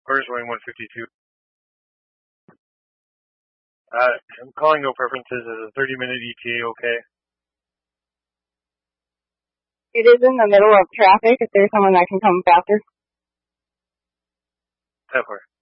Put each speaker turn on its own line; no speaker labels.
First Wing 152. I'm calling no preferences. Is a 30-minute ETA okay?
It is in the middle of traffic. If there's someone that can come faster.
10-4.